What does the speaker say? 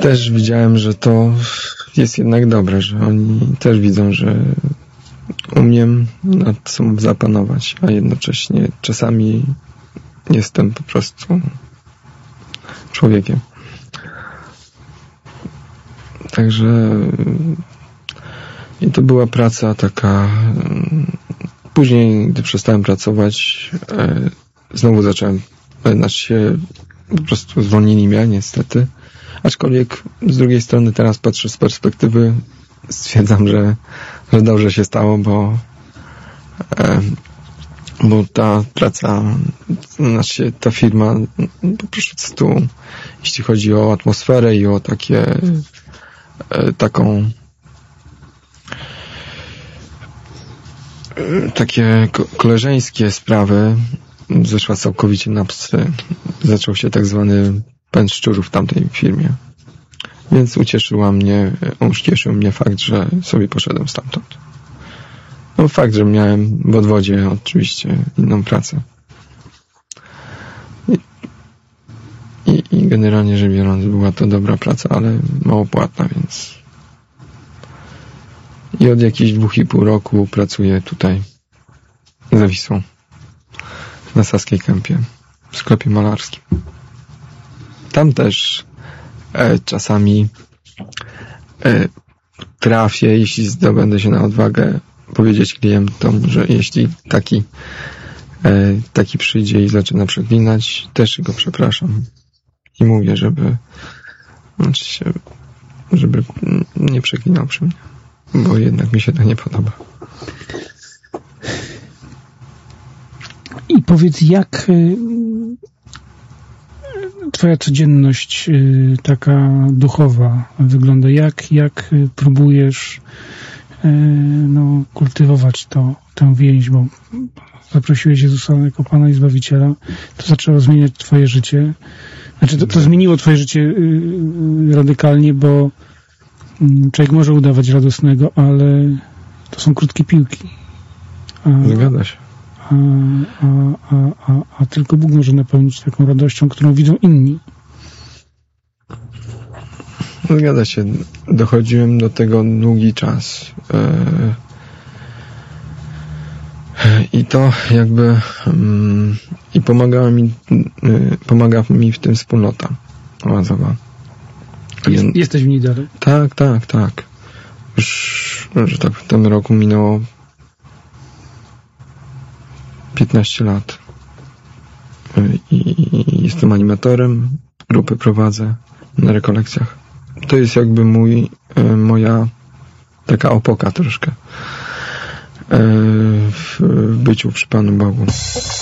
też widziałem, że to jest jednak dobre, że oni też widzą, że umiem nad sobą zapanować, a jednocześnie czasami jestem po prostu człowiekiem. Także i to była praca taka. Później, gdy przestałem pracować, znowu zacząłem, po prostu zwolnili mnie, niestety. Aczkolwiek z drugiej strony teraz patrzę z perspektywy, stwierdzam, że dobrze się stało, bo ta praca, ta firma po prostu, jeśli chodzi o atmosferę i o takie koleżeńskie sprawy, zeszła całkowicie na psy. Zaczął się tak zwany pęd szczurów w tamtej firmie. Więc ucieszył mnie fakt, że sobie poszedłem stamtąd. No fakt, że miałem w odwodzie oczywiście inną pracę. I generalnie rzecz biorąc była to dobra praca, ale mało płatna, więc i od jakichś 2,5 roku pracuję tutaj za Wisłą na Saskiej Kępie w sklepie malarskim. Tam też czasami trafię, jeśli zdobędę się na odwagę, powiedzieć klientom, że jeśli taki przyjdzie i zaczyna przeklinać, też go przepraszam i mówię, żeby nie przeklinał przy mnie, bo jednak mi się to nie podoba. I powiedz, jak twoja codzienność taka duchowa wygląda? Jak próbujesz kultywować tę więź, bo zaprosiłeś Jezusa jako Pana i Zbawiciela, to zaczęło zmieniać twoje życie. Znaczy to zmieniło twoje życie radykalnie, bo człowiek może udawać radosnego, ale to są krótkie piłki. Zgadza się. A tylko Bóg może napełnić taką radością, którą widzą inni. Zgadza się. Dochodziłem do tego długi czas. I to jakby pomaga mi w tym wspólnota oazowa. Jesteś w niej dalej? Tak. Już, że tak w tym roku minęło 15 lat. I jestem animatorem, grupy prowadzę na rekolekcjach. To jest jakby moja taka opoka troszkę w byciu przy Panu Bogu.